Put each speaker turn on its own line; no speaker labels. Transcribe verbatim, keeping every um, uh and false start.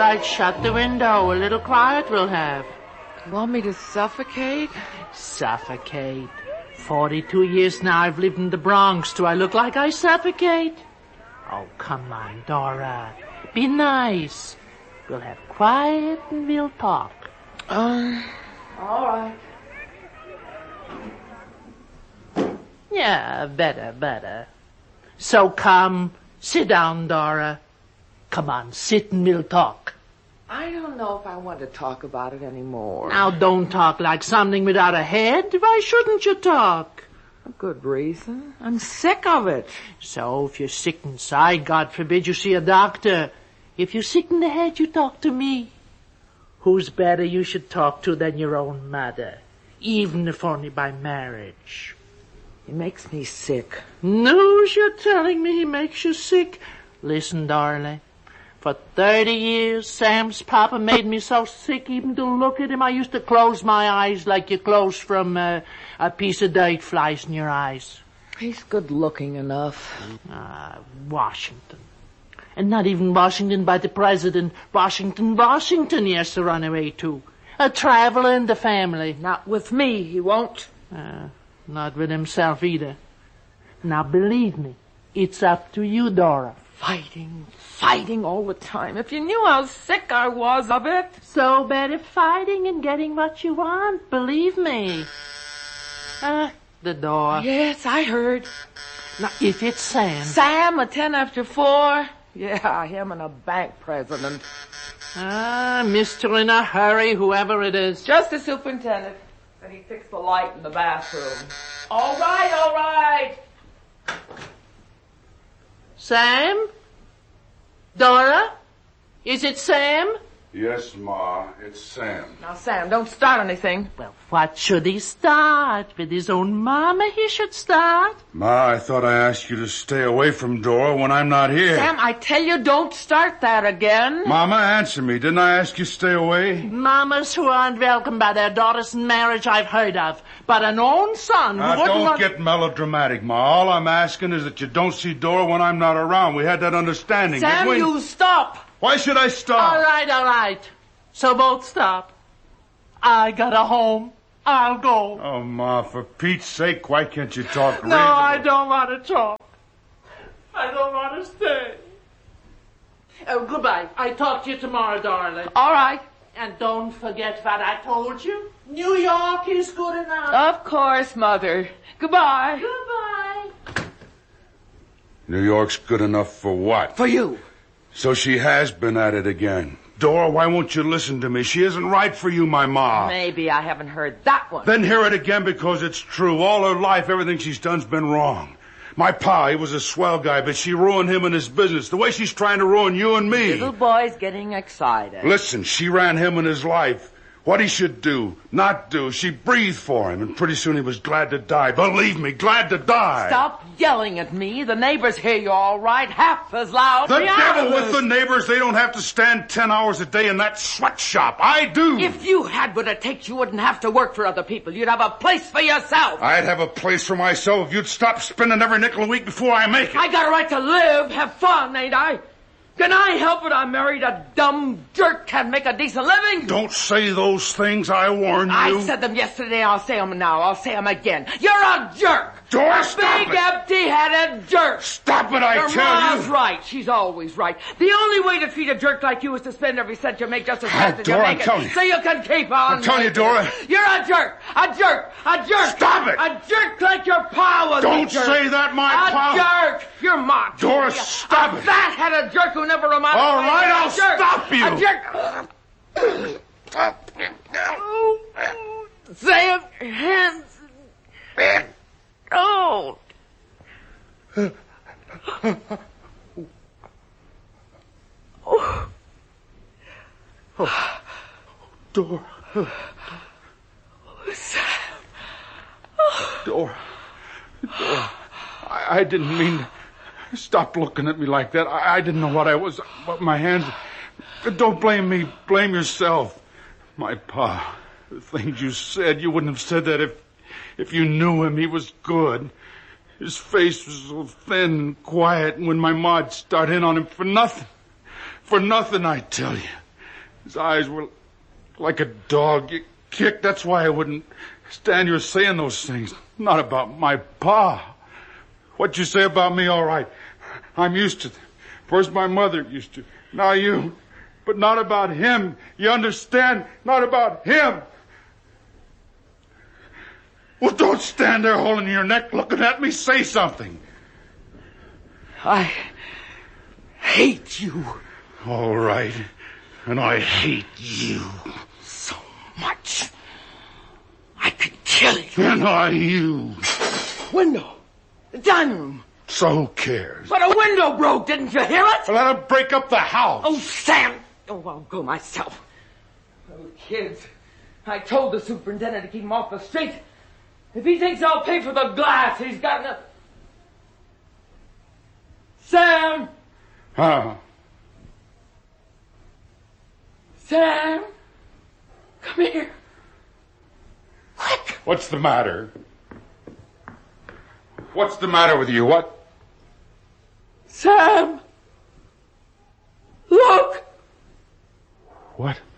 right, shut the window. A little quiet we'll have.
Want me to suffocate?
Suffocate. Forty-two years now I've lived in the Bronx. Do I look like I suffocate? Oh, come on, Dora. Be nice. We'll have quiet and we'll talk.
Um, all right.
Yeah, better, better. So come, sit down, Dora. Come on, sit and we'll talk.
I don't know if I want to talk about it anymore.
Now, don't talk like something without a head. Why shouldn't you talk?
A good reason. I'm sick of it.
So, if you're sick inside, God forbid you see a doctor. If you're sick in the head, you talk to me. Who's better you should talk to than your own mother, even if only by marriage?
He makes me sick.
News you're telling me he makes you sick? Listen, darling. For thirty years, Sam's papa made me so sick even to look at him. I used to close my eyes like you close from uh, a piece of dirt flies in your eyes.
He's good looking enough.
Ah, Washington. And not even Washington by the president. Washington, Washington he has to run away to. A traveler in the family.
Not with me, he won't.
Uh, not with himself either. Now believe me, it's up to you, Dora.
Fighting, fighting all the time. If you knew how sick I was of it.
So better fighting and getting what you want, believe me. Ah, uh, the door.
Yes, I heard.
Now, if it's Sam.
Sam, a ten after four? Yeah, him and a bank president.
Ah, mister in a hurry, whoever it is.
Just the superintendent. Said he fixed the light in the bathroom. All right, all right.
Sam? Dora? Is it Sam?
Yes, Ma, it's Sam.
Now, Sam, don't start anything.
Well, what should he start? With his own mama he should start.
Ma, I thought I asked you to stay away from Dora when I'm not here.
Sam, I tell you, don't start that again.
Mama, answer me. Didn't I ask you to stay away?
Mamas who aren't welcomed by their daughters in marriage I've heard of. But an own son who
now,
wouldn't
don't
want...
get melodramatic, Ma. All I'm asking is that you don't see Dora when I'm not around. We had that understanding.
Sam,
we...
you stop.
Why should I stop?
All right, all right. So both stop. I got a home. I'll go.
Oh, Ma, for Pete's sake, why can't you talk
No,
reasonable?
I don't want to talk. I don't want to stay. Oh, goodbye. I talk to you tomorrow, darling.
All right.
And don't forget what I told you. New York is good enough.
Of course, Mother. Goodbye.
Goodbye.
New York's good enough for what?
For you.
So she has been at it again. Dora, why won't you listen to me? She isn't right for you, my Ma.
Maybe I haven't heard that one.
Then hear it again because it's true. All her life, everything she's done's been wrong. My pa, he was a swell guy, but she ruined him and his business. The way she's trying to ruin you and me.
Little boy's getting excited.
Listen, she ran him and his life. What he should do, not do. She breathed for him, and pretty soon he was glad to die. Believe me, glad to die.
Stop yelling at me. The neighbors hear you all right, half as loud.
The
Me
devil
out.
with the neighbors. They don't have to stand ten hours a day in that sweatshop. I do.
If you had what it takes, you wouldn't have to work for other people. You'd have a place for yourself.
I'd have a place for myself if you'd stop spending every nickel a week before I make it.
I got a right to live, have fun, ain't I? Can I help it I married a dumb jerk, can't make a decent living?
Don't say those things, I warn you.
I said them yesterday, I'll say them now, I'll say them again. You're a jerk!
Dora,
a
stop
big,
it.
empty-headed jerk!
Stop it, I
Your
tell
ma's
you.
right, she's always right. The only way to treat a jerk like you is to spend every cent you make just as fast as
Dora,
you
I'm
make it.
telling you.
So you can keep on.
I'm telling you, Dora.
You're a jerk! A jerk! A jerk!
Stop it.
A jerk like your pa was
Don't
a jerk.
say that, my
a
pa.
A jerk! Your ma.
Dora,
a,
stop
a
it.
fat-headed jerk who never amounted
All
to
right,
anything.
I'll
A jerk.
stop you.
A jerk.
Stop it now.
Sam Hanson. Don't.
Oh. Oh. Dora.
Sam.
Dora. Dora. I, I didn't mean to. Stop looking at me like that. I, I didn't know what I was. What my hands. Don't blame me. Blame yourself. My pa. The things you said, you wouldn't have said that if, if you knew him. He was good. His face was so thin and quiet, and when my ma'd start in on him for nothing. For nothing, I tell you. His eyes were like a dog you kicked. That's why I wouldn't stand here saying those things. Not about my pa. What you say about me, all right. I'm used to it. First my mother used to. Now you. But not about him. You understand? Not about him. Well, don't stand there holding your neck looking at me. Say something.
I hate you.
All right. And I hate you.
So much. I could kill you.
And I you.
Window. The dining room.
So who cares?
But a window broke. Didn't you hear it?
Well, let him break up the house.
Oh, Sam. Oh, I'll go myself. Those kids. I told the superintendent to keep them off the street. If he thinks I'll pay for the glass, he's got enough. Sam!
Huh?
Sam! Come here. Quick!
What's the matter? What's the matter with you? What?
Sam! Look!
What?